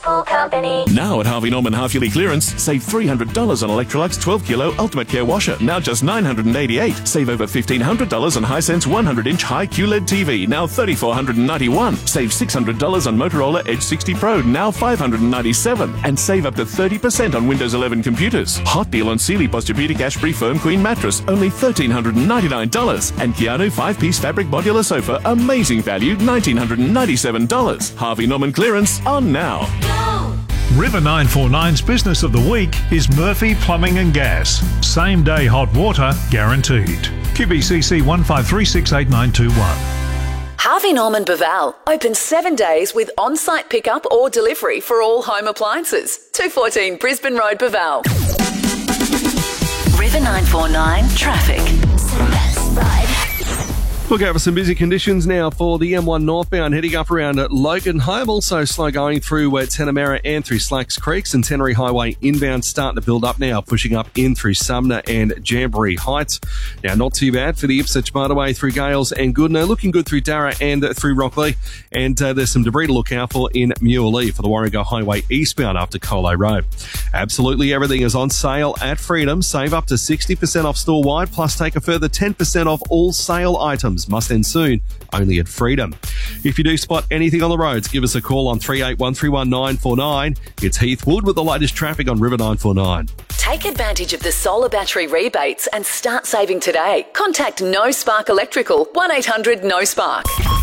Full company. Now at Harvey Norman half-yearly clearance, save $300 on Electrolux 12 Kilo Ultimate Care Washer, now just $988. Save over $1,500 on Hisense 100-inch high QLED TV, now $3,491. Save $600 on Motorola Edge 60 Pro, now $597. And save up to 30% on Windows 11 computers. Hot deal on Sealy Posturepedic Ashbury Firm Queen Mattress, only $1,399. And Keanu 5-piece fabric modular sofa, amazing value, $1,997. Harvey Norman clearance on now. River 949's Business of the Week is Murphy Plumbing and Gas. Same day hot water guaranteed. QBCC 1536891. Harvey Norman Baval open 7 days with on-site pickup or delivery for all home appliances. 214 Brisbane Road, Baval. River 949 traffic. Look out for some busy conditions now for the M1 northbound heading up around Logan Home. Also slow going through Tanamera and through Slacks Creeks, and Tannery Highway inbound starting to build up now, pushing up in through Sumner and Jamboree Heights. Now, not too bad for the Ipswich motorway through Gales and Goodno. Looking good through Darra and through Rockley. And there's some debris to look out for in Muirlee for the Warrego Highway eastbound up to Colo Road. Absolutely everything is on sale at Freedom. Save up to 60% off store-wide, plus take a further 10% off all sale items. Must end soon, only at Freedom. If you do spot anything on the roads, give us a call on 38131949. It's Heath Wood with the latest traffic on River 949. Take advantage of the solar battery rebates and start saving today. Contact No Spark Electrical, 1800 No Spark.